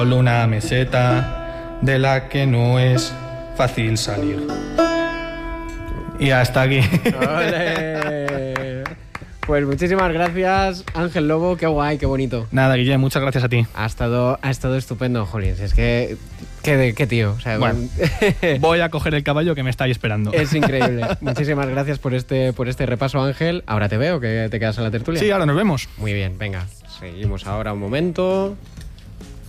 Solo una meseta de la que no es fácil salir. Y hasta aquí. ¡Ole! Pues muchísimas gracias, Ángel Lobo. Qué guay, qué bonito. Nada, Guille, muchas gracias a ti. Ha estado estupendo, Jolín. Es que... Qué tío. O sea, bueno, voy a coger el caballo que me está ahí esperando. Es increíble. Muchísimas gracias por este repaso, Ángel. Ahora te veo, que te quedas en la tertulia. Sí, ahora nos vemos. Muy bien, venga. Seguimos ahora un momento.